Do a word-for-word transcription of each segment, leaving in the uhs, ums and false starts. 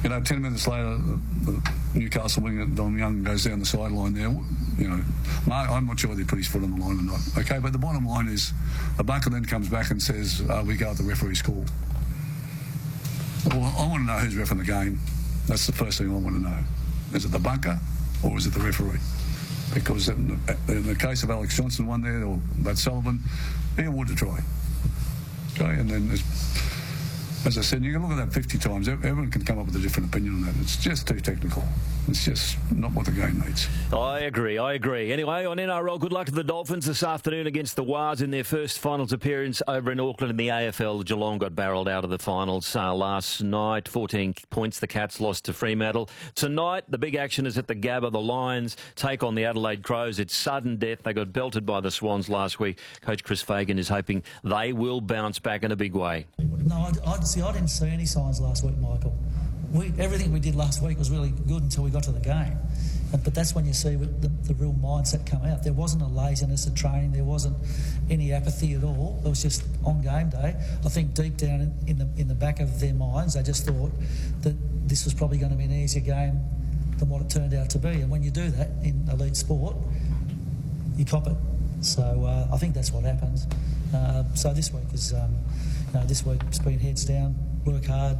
You know, ten minutes later, the Newcastle winger, Dom Young, goes down the sideline there. You know, I'm not sure whether he put his foot on the line or not. Okay, but the bottom line is, the bunker then comes back and says, uh, we go at the referee's call. Well, I want to know who's reffing the game. That's the first thing I want to know. Is it the bunker or is it the referee? Because in the, in the case of Alex Johnson, one there, or Matt Sullivan, he awarded a try. Okay, and then, as I said, you can look at that fifty times. Everyone can come up with a different opinion on that. It's just too technical. It's just not what the game needs. I agree, I agree. Anyway, on N R L, good luck to the Dolphins this afternoon against the Wars in their first finals appearance over in Auckland in the A F L. Geelong got barrelled out of the finals uh, last night. fourteen points, the Cats lost to Fremantle. Tonight, the big action is at the Gabba. The Lions take on the Adelaide Crows. It's sudden death. They got belted by the Swans last week. Coach Chris Fagan is hoping they will bounce back in a big way. No, I, I, see, I didn't see any signs last week, Michael. We, everything we did last week was really good until we got to the game. But that's when you see the, the real mindset come out. There wasn't a laziness of training. There wasn't any apathy at all. It was just on game day. I think deep down in, in the in the back of their minds, they just thought that this was probably going to be an easier game than what it turned out to be. And when you do that in elite sport, you cop it. So uh, I think that's what happens. Uh, so this week is, um, you know, this week's been heads down, work hard,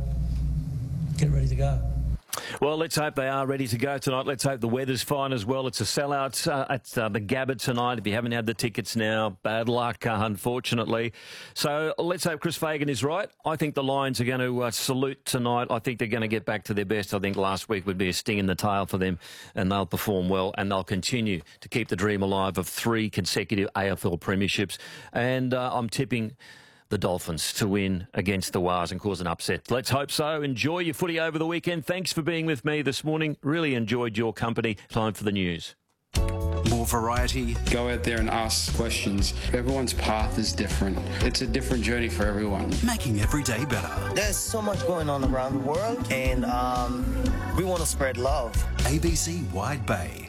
get ready to go. Well, let's hope they are ready to go tonight. Let's hope the weather's fine as well. It's a sellout uh, at uh, the Gabba tonight. If you haven't had the tickets now, bad luck, uh, unfortunately. So let's hope Chris Fagan is right. I think the Lions are going to uh, salute tonight. I think they're going to get back to their best. I think last week would be a sting in the tail for them, and they'll perform well, and they'll continue to keep the dream alive of three consecutive A F L premierships. And uh, I'm tipping the Dolphins to win against the Wars and cause an upset. Let's hope so. Enjoy your footy over the weekend. Thanks for being with me this morning. Really enjoyed your company. Time for the news. More variety. Go out there and ask questions. Everyone's path is different. It's a different journey for everyone. Making every day better. There's so much going on around the world, and um, we want to spread love. A B C Wide Bay.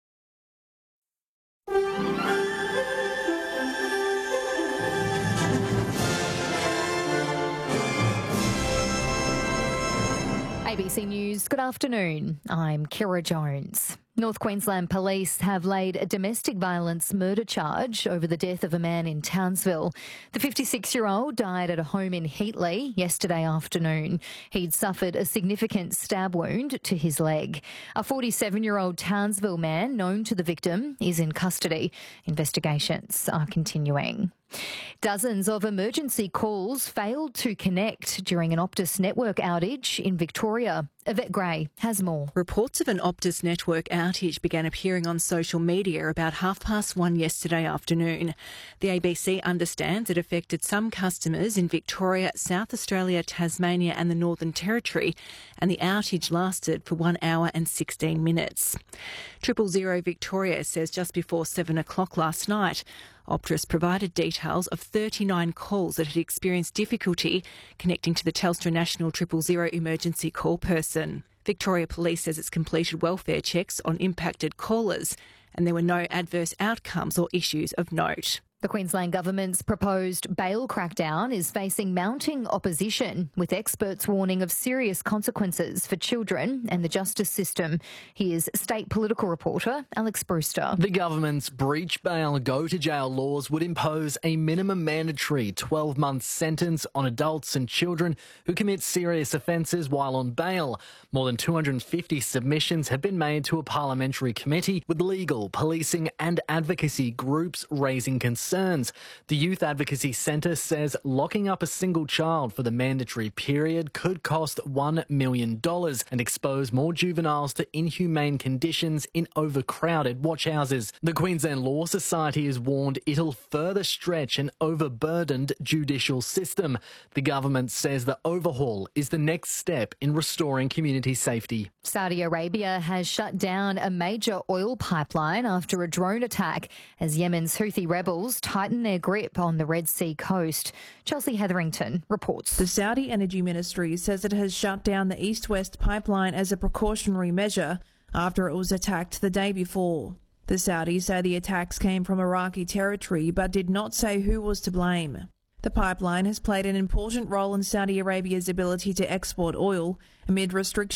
A B C News, good afternoon. I'm Kira Jones. North Queensland Police have laid a domestic violence murder charge over the death of a man in Townsville. The fifty-six-year-old died at a home in Heatley yesterday afternoon. He'd suffered a significant stab wound to his leg. A forty-seven-year-old Townsville man known to the victim is in custody. Investigations are continuing. Dozens of emergency calls failed to connect during an Optus network outage in Victoria. Yvette Gray has more. Reports of an Optus network outage began appearing on social media about half past one yesterday afternoon. The A B C understands it affected some customers in Victoria, South Australia, Tasmania and the Northern Territory, and the outage lasted for one hour and sixteen minutes. Triple Zero Victoria says just before seven o'clock last night, Optus provided details of thirty-nine calls that had experienced difficulty connecting to the Telstra National Triple Zero emergency call person. Victoria Police says it's completed welfare checks on impacted callers and there were no adverse outcomes or issues of note. The Queensland Government's proposed bail crackdown is facing mounting opposition, with experts warning of serious consequences for children and the justice system. Here's state political reporter Alex Brewster. The government's breach bail go-to-jail laws would impose a minimum mandatory twelve-month sentence on adults and children who commit serious offences while on bail. More than two hundred fifty submissions have been made to a parliamentary committee, with legal, policing and advocacy groups raising concerns. The Youth Advocacy Centre says locking up a single child for the mandatory period could cost one million dollars and expose more juveniles to inhumane conditions in overcrowded watch houses. The Queensland Law Society has warned it'll further stretch an overburdened judicial system. The government says the overhaul is the next step in restoring community safety. Saudi Arabia has shut down a major oil pipeline after a drone attack as Yemen's Houthi rebels tighten their grip on the Red Sea coast. Chelsea Hetherington reports. The Saudi Energy Ministry says it has shut down the East-West pipeline as a precautionary measure after it was attacked the day before. The Saudis say the attacks came from Iraqi territory but did not say who was to blame. The pipeline has played an important role in Saudi Arabia's ability to export oil amid restrictions